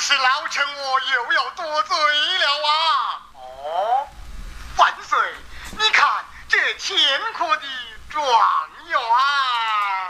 是老臣我又要多罪了啊！哦，万岁，你看这天科的状元。